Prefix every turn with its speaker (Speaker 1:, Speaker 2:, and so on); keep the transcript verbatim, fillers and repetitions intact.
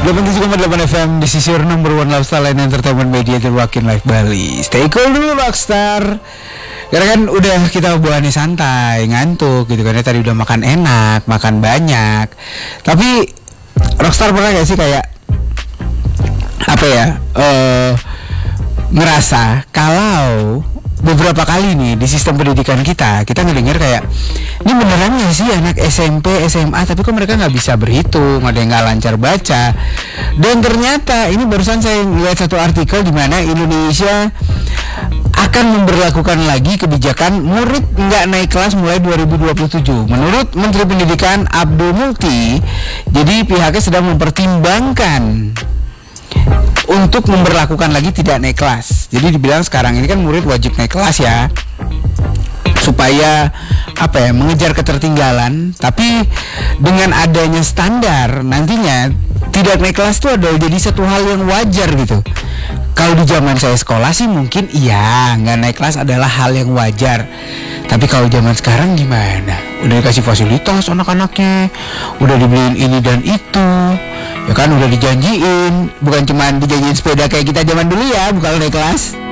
Speaker 1: delapan puluh tujuh koma delapan F M di sisi number one lifestyle and entertainment media terwakin Live Bali. Stay cool dulu Rockstar. Karena kan udah kita buahnya santai, ngantuk gitu kan ya. Tadi udah makan enak, makan banyak. Tapi Rockstar pernah gak sih kayak apa ya? Uh, ngerasa kalau beberapa kali nih di sistem pendidikan kita kita ngedenger kayak ini beneran nggak sih anak S M P S M A tapi kok mereka nggak bisa berhitung, ada yang nggak lancar baca. Dan ternyata ini barusan saya lihat satu artikel di mana Indonesia akan memberlakukan lagi kebijakan murid nggak naik kelas mulai dua ribu dua puluh tujuh. Menurut Menteri Pendidikan Abdul Mukti, jadi pihaknya sedang mempertimbangkan untuk memberlakukan lagi tidak naik kelas. Jadi dibilang sekarang ini kan murid wajib naik kelas ya, supaya apa ya, mengejar ketertinggalan. Tapi dengan adanya standar nantinya tidak naik kelas itu adalah jadi satu hal yang wajar gitu. Kalau di zaman saya sekolah sih mungkin iya, nggak naik kelas adalah hal yang wajar. Tapi kalau zaman sekarang gimana? Udah dikasih fasilitas anak-anaknya, udah dibeliin ini dan itu, ya kan, udah dijanjiin. Bukan cuma dijanjiin sepeda kayak kita zaman dulu ya, bukan naik kelas.